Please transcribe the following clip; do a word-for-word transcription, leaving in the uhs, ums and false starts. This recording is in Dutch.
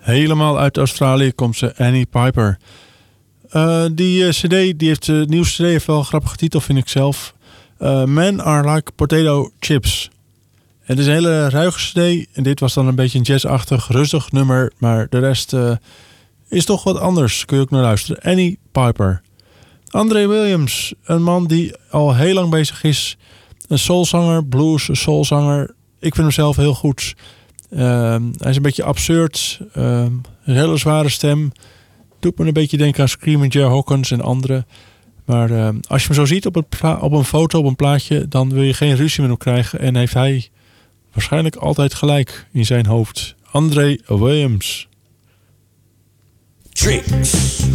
Helemaal uit Australië komt ze, Annie Piper. Uh, die uh, cd, die heeft de uh, nieuwste cd, heeft wel een grappige titel, vind ik zelf. Uh, Men are like potato chips. Het is een hele ruige cd. En dit was dan een beetje een jazzachtig, rustig nummer. Maar de rest uh, is toch wat anders. Kun je ook naar luisteren. Annie Piper. André Williams, een man die al heel lang bezig is. Een soulzanger, blues, soulzanger. Ik vind hem zelf heel goed. Uh, hij is een beetje absurd. Uh, een hele zware stem. Doet me een beetje denken aan Screaming Jay Hawkins en anderen. Maar uh, als je hem zo ziet op, het pla- op een foto, op een plaatje, dan wil je geen ruzie met hem krijgen. En heeft hij waarschijnlijk altijd gelijk in zijn hoofd. André Williams. Tricks.